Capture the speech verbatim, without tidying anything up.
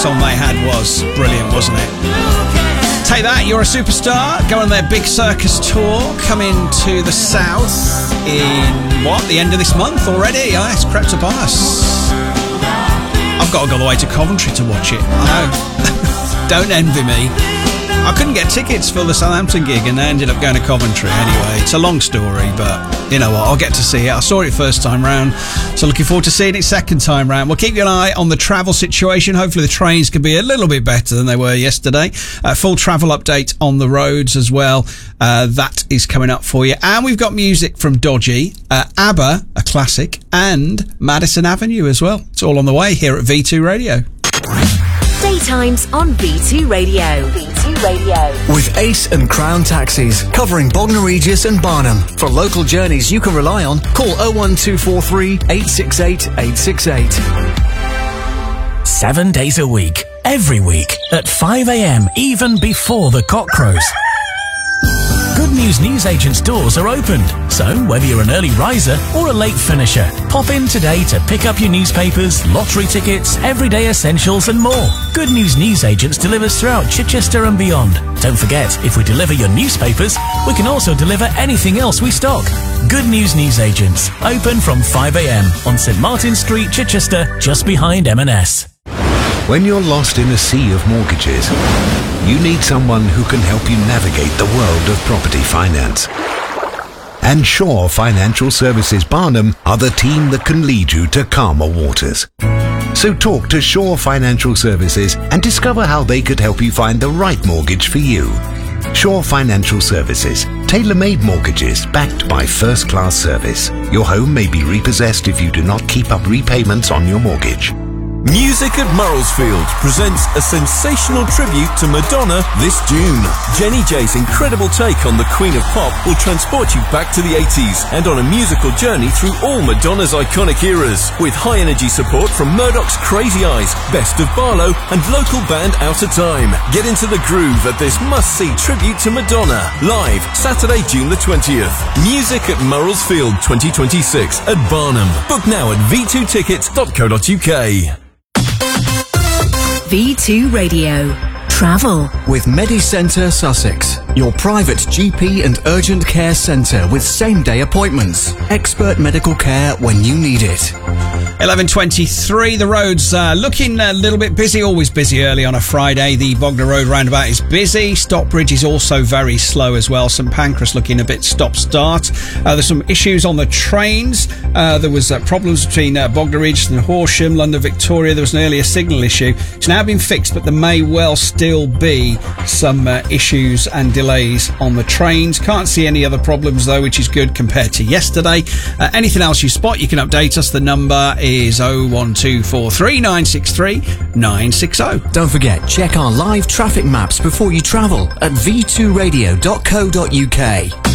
song they had was brilliant, wasn't it? Take that, You're a Superstar, go on their Big Circus tour, coming to the south in, what, the end of this month already? Yeah, it's crept upon us. I've got to go all the way to Coventry to watch it, I know. Don't envy me. I couldn't get tickets for the Southampton gig and I ended up going to Coventry anyway. It's a long story, but you know what, I'll get to see it. I saw it first time round, so looking forward to seeing it second time round. We'll keep an eye on the travel situation. Hopefully the trains can be a little bit better than they were yesterday. Uh, full travel update on the roads as well. Uh, that is coming up for you. And we've got music from Dodgy, uh, ABBA, a classic, and Madison Avenue as well. It's all on the way here at V two Radio. Daytimes on V two Radio. V two Radio. With Ace and Crown Taxis, covering Bognor Regis and Barnham. For local journeys you can rely on, call oh one two four three, eight six eight, eight six eight. Seven days a week, every week, at five a.m, even before the cock crows. Good News Newsagent's doors are opened, so whether you're an early riser or a late finisher, pop in today to pick up your newspapers, lottery tickets, everyday essentials and more. Good News Newsagents delivers throughout Chichester and beyond. Don't forget, if we deliver your newspapers, we can also deliver anything else we stock. Good News Newsagents, open from five a.m. on St Martin's Street, Chichester, just behind M and S. When you're lost in a sea of mortgages, you need someone who can help you navigate the world of property finance. And Shore Financial Services Barnham are the team that can lead you to calmer waters. So talk to Shore Financial Services and discover how they could help you find the right mortgage for you. Shore Financial Services, tailor-made mortgages backed by first-class service. Your home may be repossessed if you do not keep up repayments on your mortgage. Music at Murrelsfield presents a sensational tribute to Madonna this June. Jenny J's incredible take on the Queen of Pop will transport you back to the eighties and on a musical journey through all Madonna's iconic eras, with high-energy support from Murdoch's Crazy Eyes, Best of Barlow and local band Out of Time. Get into the groove at this must-see tribute to Madonna, live Saturday, June the twentieth. Music at Murrelsfield twenty twenty-six at Barnham. Book now at v two tickets dot co dot uk. V two Radio. Travel. With MediCentre Sussex, your private G P and urgent care centre with same-day appointments. Expert medical care when you need it. eleven twenty-three, the roads uh, looking a little bit busy, always busy early on a Friday. The Bognor Road roundabout is busy. Stockbridge is also very slow as well. St Pancras looking a bit stop-start. Uh, there's some issues on the trains. Uh, there was uh, problems between uh, Bognor Regis and Horsham, London Victoria. There was an earlier signal issue. It's now been fixed, but there may well still be some uh, issues and delays on the trains. Can't see any other problems though, which is good compared to yesterday. Uh, anything else you spot, you can update us. The number is oh one two four three, nine six three, nine six oh. Don't forget, check our live traffic maps before you travel at v two radio dot co dot uk.